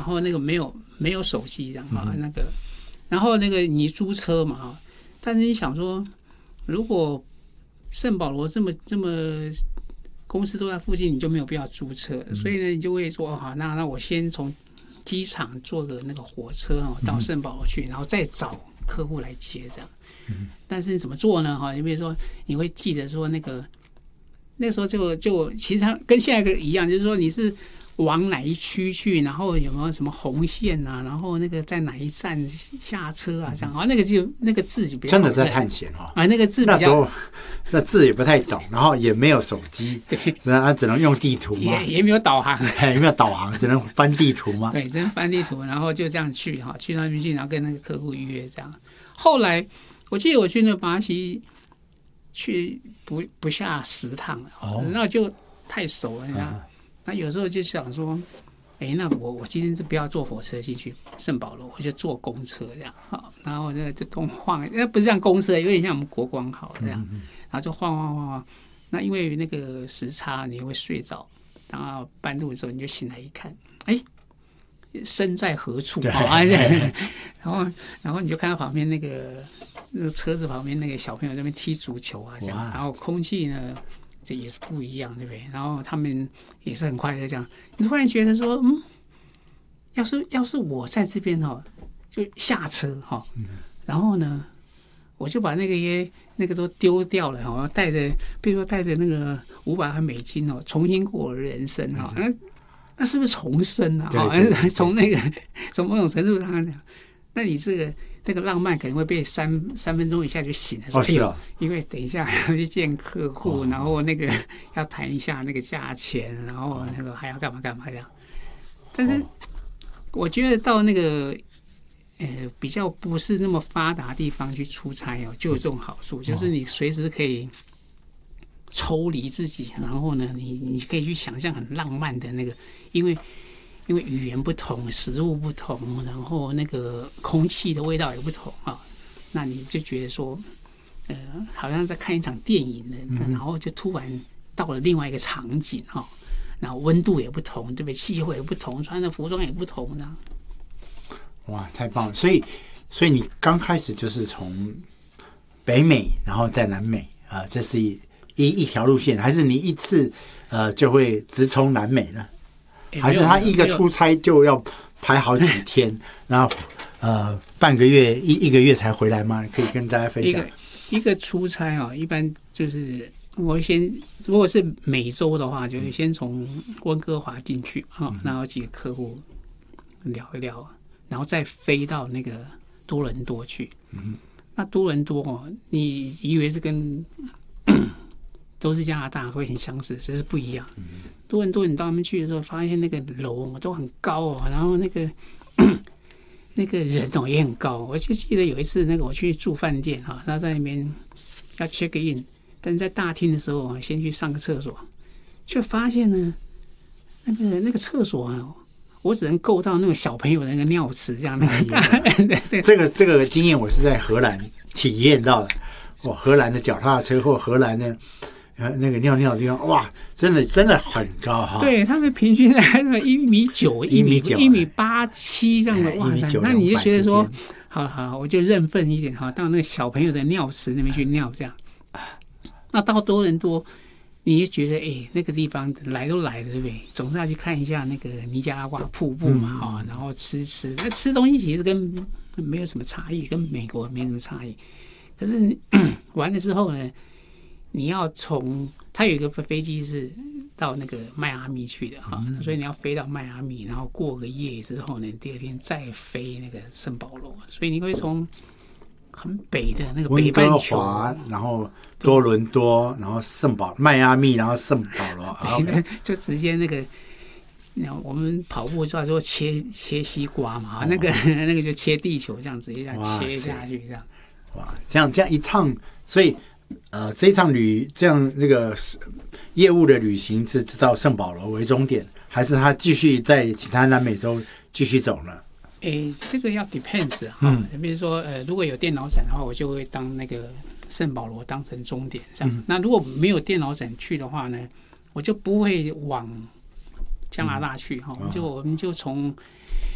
后那个没有手机这样哈，那个，然后那个你租车嘛哈，但是你想说，如果圣保罗这么公司都在附近，你就没有必要租车，所以呢，你就会说好，那我先从机场坐个那个火车到圣保罗去，然后再找客户来接这样。但是你怎么做呢？哈，你比如说你会记得说那时候就其实它跟现在一样，就是说你是往哪一区去，然后有没有什么红线啊，然后那个在哪一站下车啊，这样啊，那个字就比较真的在探险啊，那个字比较那时候那字也不太懂，然后也没有手机， 对， 那只能用地图嘛， 也没有导航， 也没有导航，只能翻地图嘛。 对，只能翻地图，然后就这样去哈，去那边去，然后跟那个客户预约这样。后来我记得我去那巴西去不下10趟了，那就太熟了，你知道。那有时候就想说，那我今天是不要坐火车进去圣保罗，我就坐公车这样，好，然后就东晃，那不是像公车，有点像我们国光号这样，然后就晃。那因为那个时差，你会睡着，然后半路的时候你就醒来一看，身在何处？然后你就看到旁边那个车子旁边那个小朋友在那边踢足球啊，这样，然后空气呢？这也是不一样，对不对？然后他们也是很快乐，这样，你突然觉得说，要是我在这边就下车然后呢，我就把那个都丢掉了带着，比如说带着那个$500重新过我的人生那是不是重生啊？从某种程度上讲，那你这个浪漫可能会被三分钟以下就醒了， 是啊， 因为等一下要去见客户，然后那个要谈一下那个价钱，然后那个还要干嘛这样。但是我觉得到那个比较不是那么发达的地方去出差就有这种好处，就是你随时可以抽离自己，然后呢，你可以去想象很浪漫的那个，因为语言不同，食物不同，然后那个空气的味道也不同那你就觉得说，好像在看一场电影呢，然后就突然到了另外一个场景然后温度也不同，对不对？气候也不同，穿的服装也不同的。 哇，太棒了！所以你刚开始就是从北美，然后在南美这是一条路线，还是你一次就会直冲南美呢？还是他一个出差就要排好几天，然后半个月一个月才回来吗？可以跟大家分享。 一个出差一般就是我如果是美洲的话，就会先从温哥华进去然后几个客户聊一聊，然后再飞到那个多伦多去。那多伦多你以为是跟都是加拿大会很相似，其实不一样。多伦多你到那边去的时候，发现那个楼都很高然后那个人也很高。我就记得有一次那个我去住饭店他在那边要 check in， 但是在大厅的时候先去上个厕所，却发现呢那个厕所我只能够到那个小朋友的那个尿池这样这个经验我是在荷兰体验到的。荷兰的脚踏车或荷兰的那个尿的地方，哇，真的很高对，他们平均在1.9米、1.87米这样的，哇塞！那你就觉得说，好，我就认份一点到那个小朋友的尿池那边去尿这样。那到多伦多，你就觉得那个地方来都来了，对不对？总是要去看一下那个尼加拉瓜瀑布嘛然后吃，那吃东西其实跟没有什么差异，跟美国没什么差异。可是完了之后呢，你要它有一个飞机是到那个迈阿密去的所以你要飞到迈阿密，然后过个夜之后呢，第二天再飞那个圣保罗，所以你会从很北的那个北半球， 温哥华，然后多伦多，然后迈阿密，然后圣保罗， 就直接那个。我们跑步就要说切西瓜嘛那个就切地球，这样直接这样切下去这样。 哇，这样一趟，所以这一趟这样那个业务的旅行是到圣保罗为终点，还是他继续在其他南美洲继续走呢？ 这个要 depends 比如说如果有电脑展的话，我就会当那个圣保罗当成终点这样。那如果没有电脑展去的话呢，我就不会往加拿大去我们就从